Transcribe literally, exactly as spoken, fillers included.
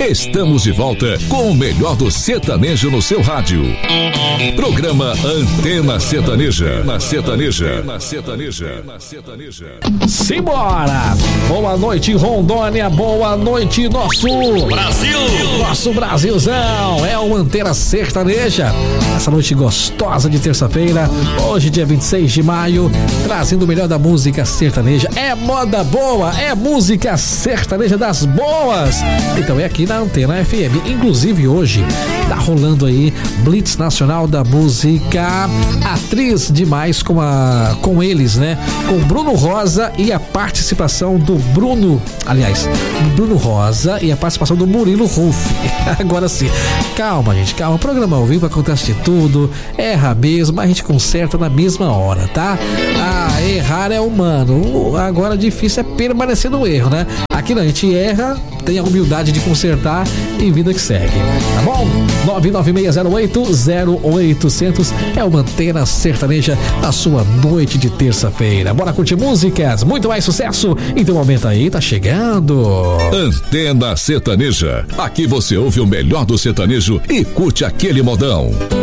Estamos de volta com o melhor do sertanejo no seu rádio. Programa Antena Sertaneja. Na Sertaneja. Na Sertaneja. Na Sertaneja. Simbora! Boa noite, Rondônia. Boa noite, nosso Brasil. Nosso Brasilzão. É o Antena Sertaneja. Essa noite gostosa de terça-feira, hoje, dia vinte e seis de maio, trazendo o melhor da música sertaneja. É moda boa, é música sertaneja das boas. Então é aqui na Antena F M. Inclusive hoje tá rolando aí Blitz Nacional da Música, Atriz Demais, com a com eles, né? Com Bruno Rosa e a participação do Bruno, aliás, Bruno Rosa e a participação do Murilo Ruff. Agora sim, calma, gente, calma. O programa ao vivo acontece de tudo, erra mesmo, a gente conserta na mesma hora, tá? Ah, errar é humano. Agora difícil é permanecer no erro, né? Aqui não, a gente erra, tem a humildade de consertar e vida que segue, tá bom? nove nove seis zero oito zero oito zero zero é uma Antena Sertaneja na sua noite de terça-feira. Bora curtir músicas, muito mais sucesso. Então aumenta aí, tá chegando. Antena Sertaneja. Aqui você ouve o melhor do sertanejo e curte aquele modão.